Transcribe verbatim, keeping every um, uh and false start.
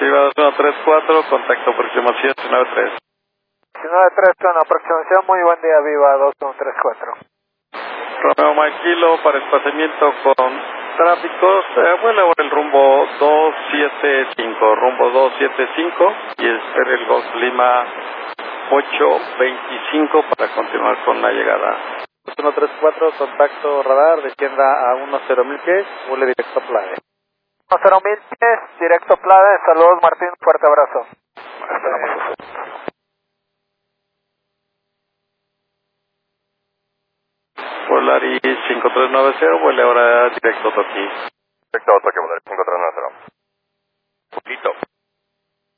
Viva dos uno tres cuatro, contacto aproximación nueve tres. nueve tres con aproximación, muy buen día, Viva dos uno tres cuatro. Romeo Mike Kilo para espaciamiento con tráficos, eh, vuela por el rumbo dos siete cinco, rumbo dos siete cinco y espere el Golf Lima ocho veinticinco para continuar con la llegada. dos uno tres cuatro, contacto radar, descienda a uno cero mil pies, vuele directo a Playa. uno cero mil pies, directo Playa, saludos Martín, fuerte abrazo. Volaris cinco tres nueve cero, vuele ahora directo a Toki. Directo a Toki, Volaris cinco tres nueve cero. Poquito.